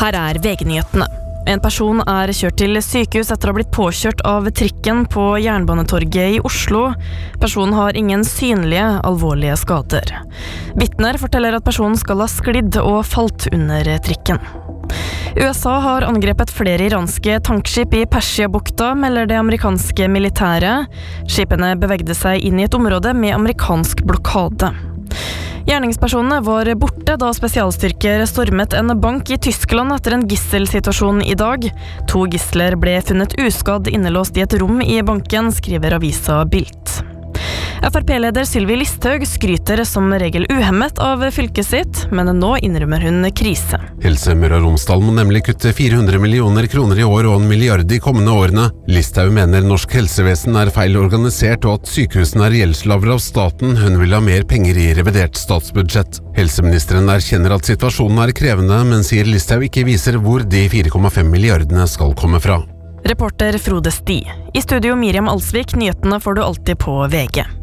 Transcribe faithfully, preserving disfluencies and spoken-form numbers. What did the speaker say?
Her er V G-nyhetene. En person er kjørt til sykehus etter å ha blitt påkjørt av trikken på Jernbanetorget i Oslo. Personen har ingen synlige, alvorlige skader. Vitner forteller at personen skal ha sklidd og falt under trikken. U S A har angrepet flere iranske tankskip i Persiabukta, melder det amerikanske militæret. Skipene bevegde seg inn i et område med amerikansk blokade. Gjerningspersonene var borte da spesialstyrker stormet en bank i Tyskland etter en gisselsituasjon i dag. To gisler ble funnet uskadd innelåst i et rom i banken, skriver avisa Bild. F R P-leder Sylvi Listhaug skryter som regel uhemmet av fylket sitt, men nå innrømmer hun krise. Helse Møre og Romsdal må nemlig kutte fire hundre millioner kroner i år og en milliard i kommende årene. Listhaug mener norsk helsevesen er feil organisert og at sykehusene er gjeldslavere av staten. Hun vil ha mer penger i revidert statsbudsjett. Helseministeren erkjenner at situasjonen er krevende, men sier Listhaug ikke viser hvor de fire komma fem milliardene skal komme fra. Reporter Frode Sti. I studio Miriam Alsvik, nyhetene får du alltid på V G.